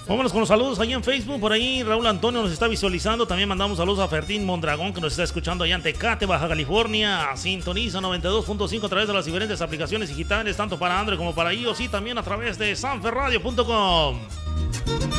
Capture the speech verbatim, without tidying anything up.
Vámonos con los saludos ahí en Facebook. Por ahí Raúl Antonio nos está visualizando. También mandamos saludos a Fertín Mondragón, que nos está escuchando allá en Tecate, Baja California. Sintoniza noventa y dos punto cinco a través de las diferentes aplicaciones digitales, tanto para Android como para iOS, y también a través de sanferradio punto com.